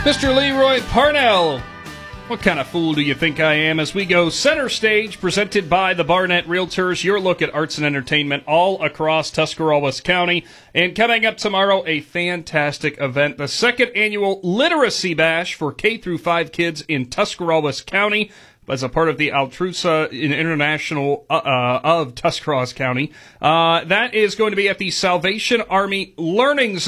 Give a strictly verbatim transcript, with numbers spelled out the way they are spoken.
Mister Leroy Parnell. What kind of fool do you think I am as we go center stage, presented by the Barnett Realtors, your look at arts and entertainment all across Tuscarawas County. And coming up tomorrow, a fantastic event, the second annual Literacy Bash for K through five kids in Tuscarawas County as a part of the Altrusa International uh, uh, of Tuscarawas County. Uh, that is going to be at the Salvation Army Learning Zone.